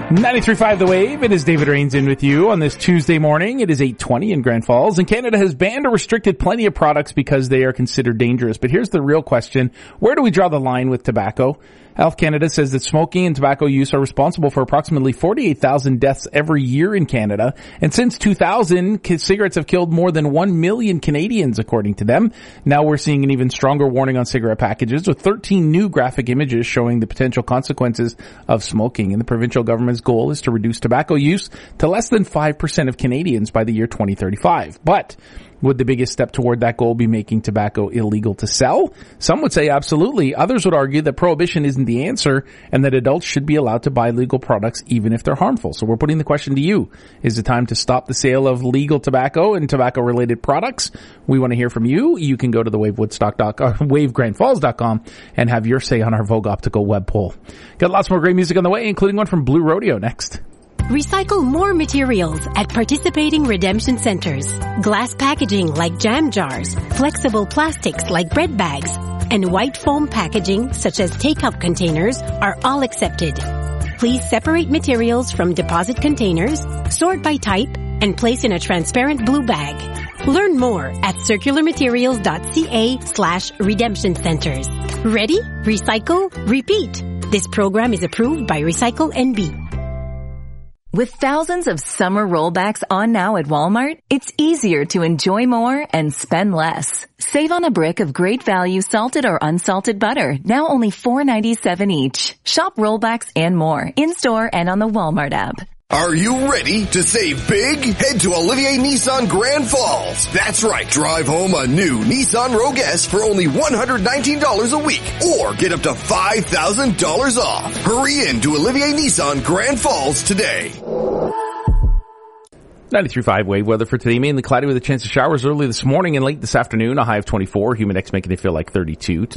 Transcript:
93.5 The Wave. It is David Rains in with you on this Tuesday morning. It is 8:20 in Grand Falls, and Canada has banned or restricted plenty of products because they are considered dangerous. But here's the real question. Where do we draw the line with tobacco? Health Canada says that smoking and tobacco use are responsible for approximately 48,000 deaths every year in Canada. And since 2000, cigarettes have killed more than 1 million Canadians, according to them. Now we're seeing an even stronger warning on cigarette packages with 13 new graphic images showing the potential consequences of smoking. And the provincial government's goal is to reduce tobacco use to less than 5% of Canadians by the year 2035. But would the biggest step toward that goal be making tobacco illegal to sell? Some would say absolutely. Others would argue that prohibition isn't the answer and that adults should be allowed to buy legal products even if they're harmful. So we're putting the question to you. Is it time to stop the sale of legal tobacco and tobacco-related products? We want to hear from you. You can go to the wavegrandfalls.com and have your say on our Vogue Optical web poll. Got lots more great music on the way, including one from Blue Rodeo next. Recycle more materials at participating redemption centers. Glass packaging like jam jars, flexible plastics like bread bags, and white foam packaging such as take-up containers are all accepted. Please separate materials from deposit containers, sort by type, and place in a transparent blue bag. Learn more at circularmaterials.ca/redemption centers. Ready? Recycle? Repeat. This program is approved by Recycle NB. With thousands of summer rollbacks on now at Walmart, it's easier to enjoy more and spend less. Save on a brick of great value salted or unsalted butter, now only $4.97 each. Shop rollbacks and more, in-store and on the Walmart app. Are you ready to save big? Head to Olivier Nissan Grand Falls. That's right. Drive home a new Nissan Rogue S for only $119 a week, or get up to $5,000 off. Hurry in to Olivier Nissan Grand Falls today. 93.5 Wave weather for today. Mainly cloudy with a chance of showers early this morning and late this afternoon. A high of 24. Humid X making it feel like 32.